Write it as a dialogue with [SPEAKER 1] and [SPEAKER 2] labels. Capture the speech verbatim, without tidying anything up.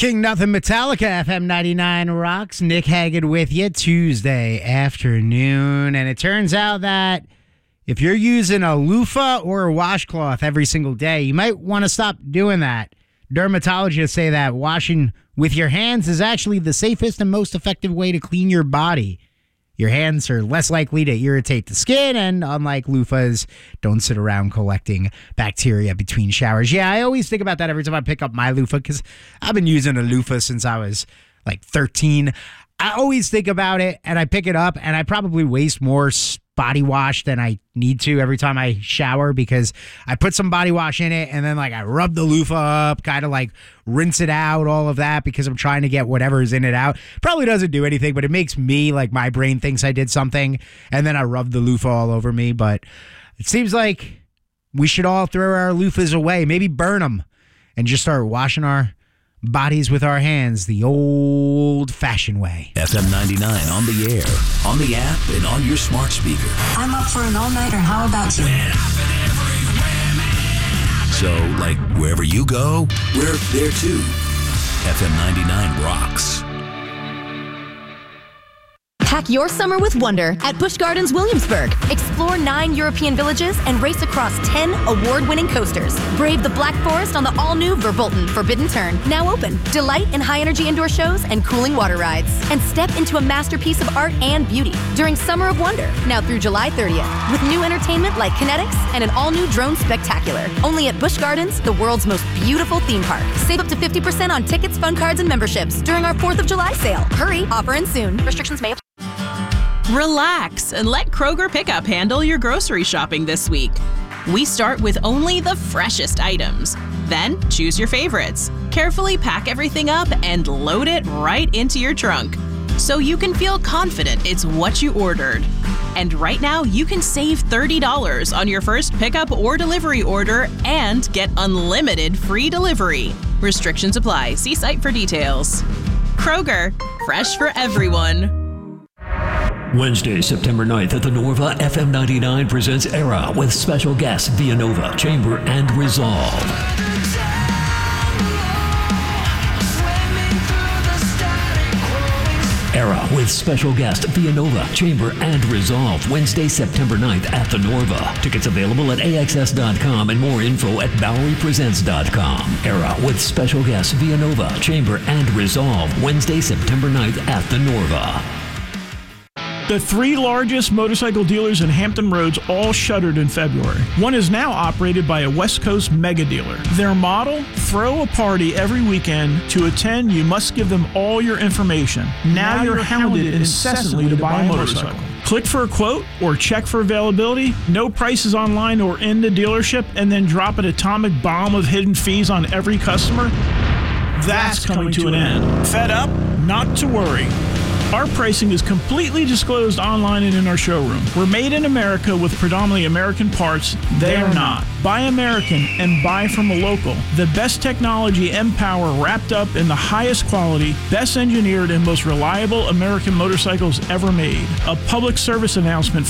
[SPEAKER 1] King Nothing Metallica, F M ninety-nine rocks. Nick Haggard with you Tuesday afternoon. And it turns out that if you're using a loofah or a washcloth every single day, you might want to stop doing that. Dermatologists say that washing with your hands is actually the safest and most effective way to clean your body. Your hands are less likely to irritate the skin, and unlike loofahs, don't sit around collecting bacteria between showers. Yeah, I always think about that every time I pick up my loofah, because I've been using a loofah since I was like thirteen. I always think about it, and I pick it up, and I probably waste more body wash than I need to every time I shower, because I put some body wash in it, and then like I rub the loofah up, kind of like rinse it out, all of that, because I'm trying to get whatever's in it out. Probably doesn't do anything, but it makes me, like, my brain thinks I did something, and then I rub the loofah all over me. But it seems like we should all throw our loofahs away, maybe burn them, and just start washing our bodies with our hands the old-fashioned way.
[SPEAKER 2] F M ninety-nine on the air, on the app, and on your smart speaker.
[SPEAKER 3] I'm up for an all-nighter. How about you?
[SPEAKER 2] So, like, wherever you go, we're there too. F M ninety-nine rocks.
[SPEAKER 4] Pack your summer with wonder at Busch Gardens Williamsburg. Explore nine European villages and race across ten award-winning coasters. Brave the Black Forest on the all-new Verbolten Forbidden Turn, now open. Delight in high-energy indoor shows and cooling water rides. And step into a masterpiece of art and beauty during Summer of Wonder, now through July thirtieth, with new entertainment like Kinetics and an all-new drone spectacular. Only at Busch Gardens, the world's most beautiful theme park. Save up to fifty percent on tickets, fun cards, and memberships during our fourth of July sale. Hurry, offer ends soon. Restrictions may apply.
[SPEAKER 5] Relax and let Kroger Pickup handle your grocery shopping this week. We start with only the freshest items. Then choose your favorites. Carefully pack everything up and load it right into your trunk, so you can feel confident it's what you ordered. And right now, you can save thirty dollars on your first pickup or delivery order and get unlimited free delivery. Restrictions apply. See site for details. Kroger, fresh for everyone.
[SPEAKER 6] Wednesday, September ninth at the Norva, F M ninety-nine presents Era with special guests Villanova, Chamber, and Resolve. Era with special guest Villanova, Chamber, and Resolve. Wednesday, September ninth at the Norva. Tickets available at A X S dot com and more info at Bowery Presents dot com. Era with special guests Villanova, Chamber, and Resolve. Wednesday, September ninth at the Norva.
[SPEAKER 7] The three largest motorcycle dealers in Hampton Roads all shuttered in February. One is now operated by a West Coast mega dealer. Their model, throw a party every weekend. To attend, you must give them all your information. Now, now you're, you're hounded incessantly to buy a motorcycle. Click for a quote or check for availability. No prices online or in the dealership, and then drop an atomic bomb of hidden fees on every customer. That's, That's coming, coming to an end. end. Fed up? Not to worry. Our pricing is completely disclosed online and in our showroom. We're made in America with predominantly American parts. They are not. Buy American and buy from a local. The best technology and power wrapped up in the highest quality, best engineered, and most reliable American motorcycles ever made. A public service announcement